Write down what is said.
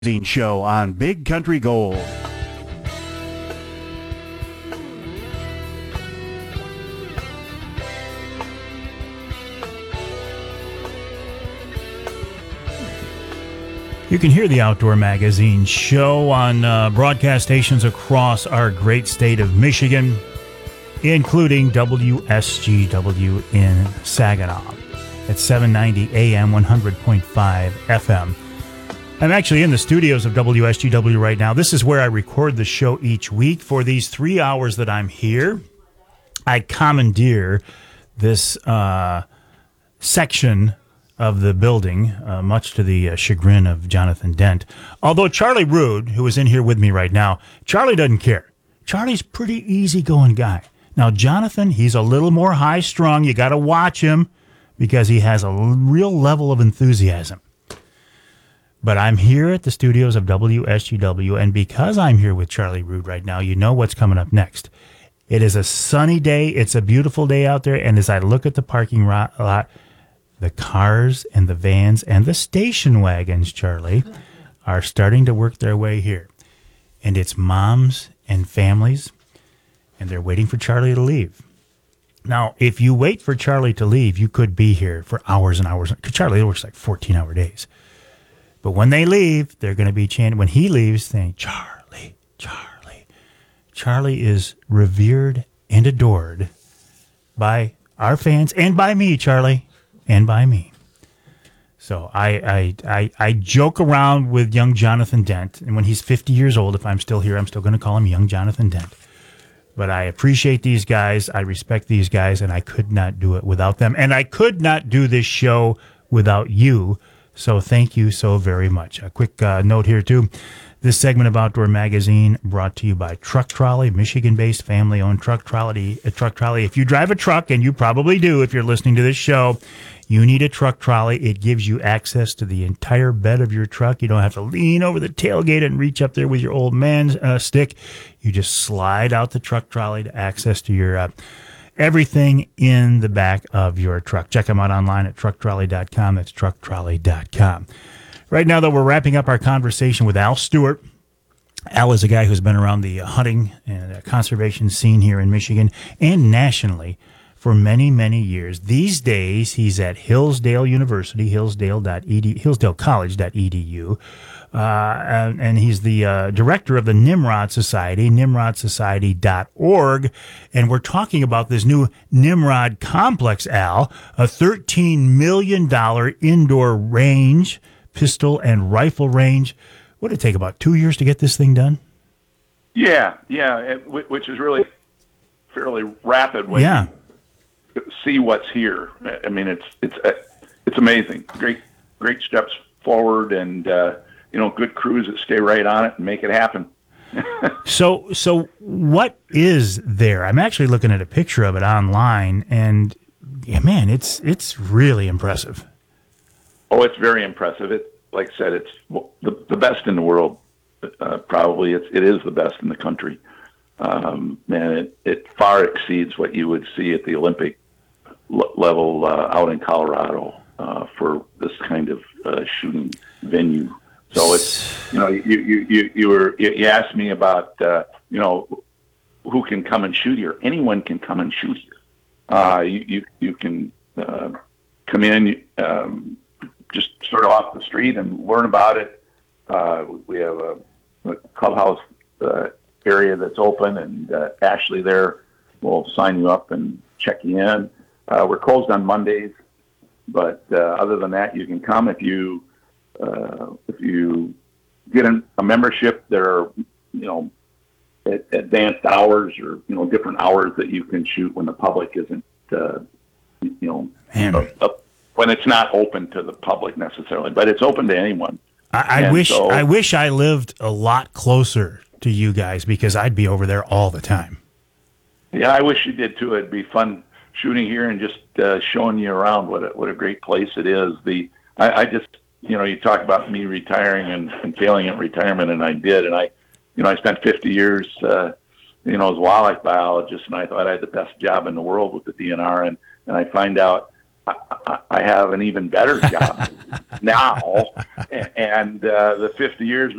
Show on Big Country Gold. You can hear the Outdoor Magazine Show on broadcast stations across our great state of Michigan, including WSGW in Saginaw at 790 AM, 100.5 FM. I'm actually in the studios of WSGW right now. This is where I record the show each week. For these 3 hours that I'm here, I commandeer this section of the building, much to the chagrin of Jonathan Dent. Although Charlie Rude, who is in here with me right now, Charlie doesn't care. Charlie's a pretty easygoing guy. Now, Jonathan, he's a little more high-strung. You got to watch him because he has a real level of enthusiasm. But I'm here at the studios of WSGW, and because I'm here with Charlie Rude right now, you know what's coming up next. It is a sunny day. It's a beautiful day out there, and as I look at the parking lot, the cars and the vans and the station wagons, Charlie, are starting to work their way here. And it's moms and families, and they're waiting for Charlie to leave. Now, if you wait for Charlie to leave, you could be here for hours and hours. Because Charlie works like 14-hour days. But when they leave, they're going to be chanting. When he leaves, saying, Charlie, Charlie. Charlie is revered and adored by our fans and by me, Charlie, and by me. So I joke around with young Jonathan Dent. And when he's 50 years old, if I'm still here, I'm still going to call him young Jonathan Dent. But I appreciate these guys. I respect these guys, and I could not do it without them. And I could not do this show without you. So thank you so very much. A quick note here, too. This segment of Outdoor Magazine brought to you by Truck Trolley, Michigan-based family-owned truck trolley. If you drive a truck, and you probably do if you're listening to this show, you need a truck trolley. It gives you access to the entire bed of your truck. You don't have to lean over the tailgate and reach up there with your old man's stick. You just slide out the truck trolley to access to your everything in the back of your truck. Check them out online at trucktrolley.com. That's trucktrolley.com. Right now, though, we're wrapping up our conversation with Al Stewart. Al is a guy who's been around the hunting and conservation scene here in Michigan and nationally for many, many years. These days, he's at Hillsdale University, hillsdalecollege.edu. And he's the director of the Nimrod Society, nimrodsociety.org. And we're talking about this new Nimrod complex, Al, a $13 million indoor range, pistol and rifle range. Would it take about 2 years to get this thing done? Yeah, which is really fairly rapid when you see what's here. I mean, it's amazing. Great steps forward, and good crews that stay right on it and make it happen. So what is there? I'm actually looking at a picture of it online, and man, it's really impressive. Oh, it's very impressive. Like I said, it's the best in the world. Probably it is the best in the country. It far exceeds what you would see at the Olympic level out in Colorado for this kind of shooting venue. So it's you asked me about who can come and shoot here. Anyone can come and shoot here. You can come in just sort of off the street and learn about it. We have a clubhouse area that's open, and Ashley there will sign you up and check you in. We're closed on Mondays, but other than that, you can come. If you get a membership, there are advanced hours or different hours that you can shoot when the public isn't when it's not open to the public necessarily, but it's open to anyone. I wish I lived a lot closer to you guys, because I'd be over there all the time. Yeah, I wish you did too. It'd be fun shooting here and just showing you around what a great place it is. I just you talk about me retiring and failing at retirement, and I did, and I spent 50 years as a wildlife biologist, and I thought I had the best job in the world with the DNR, and I find out I have an even better job now, and the 50 years